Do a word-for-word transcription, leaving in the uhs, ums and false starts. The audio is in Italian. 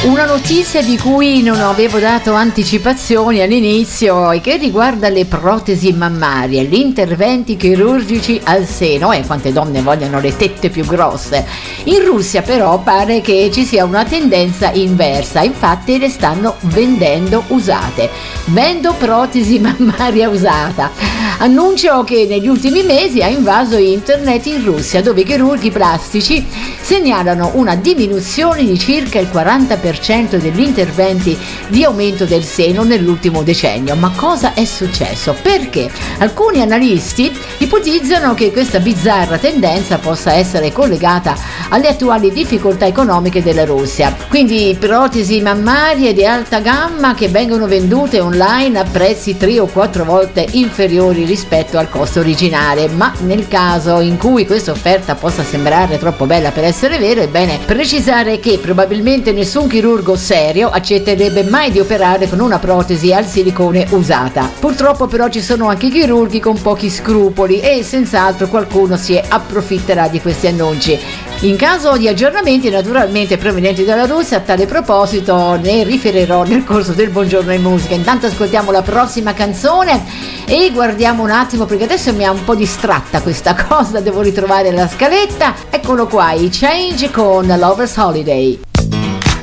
Una notizia di cui non avevo dato anticipazioni all'inizio e che riguarda le protesi mammarie, gli interventi chirurgici al seno, e eh, quante donne vogliono le tette più grosse. In Russia però pare che ci sia una tendenza inversa, infatti le stanno vendendo usate. Vendo protesi mammaria usata. Annuncio che negli ultimi mesi ha invaso internet in Russia, dove i chirurghi plastici segnalano una diminuzione di circa il quaranta per cento degli interventi di aumento del seno nell'ultimo decennio. Ma cosa è successo? Perché alcuni analisti ipotizzano che questa bizzarra tendenza possa essere collegata alle attuali difficoltà economiche della Russia. Quindi protesi mammarie di alta gamma che vengono vendute online a prezzi tre o quattro volte inferiori rispetto al costo originale. Ma nel caso in cui questa offerta possa sembrare troppo bella per essere vero, è bene precisare che probabilmente nessun chirurgo serio accetterebbe mai di operare con una protesi al silicone usata. Purtroppo però ci sono anche chirurghi con pochi scrupoli e senz'altro qualcuno si approfitterà di questi annunci. In caso di aggiornamenti naturalmente provenienti dalla Russia, a tale proposito ne riferirò nel corso del Buongiorno in Musica. Intanto ascoltiamo la prossima canzone e guardiamo un attimo, perché adesso mi ha un po' distratta questa cosa, devo ritrovare la scaletta. Eccolo qua, i Change con Lover's Holiday.